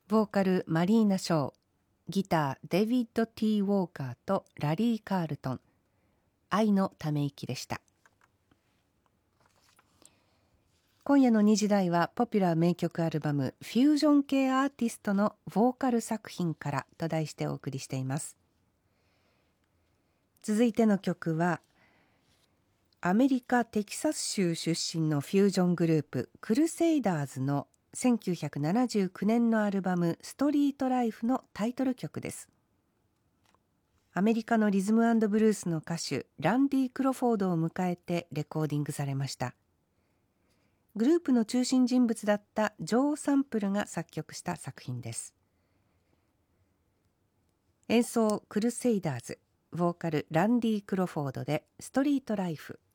ボーカルマリーナ・ショー、ギターデビッド・ T. ウォーカーとラリー・カールトン、愛のため息でした。今夜の2時台はポピュラー名曲アルバムフュージョン系アーティストのボーカル作品からと題してお送りしています。続いての曲はアメリカ・テキサス州出身のフュージョングループクルセイダーズの1979年のアルバムストリートライフのタイトル曲です。アメリカのリズム&ブルースの歌手ランディ・クロフォードを迎えてレコーディングされました。グループの中心人物だったジョー・サンプルが作曲した作品です。演奏クルセイダーズ、ボーカルランディ・クロフォードでストリートライフ。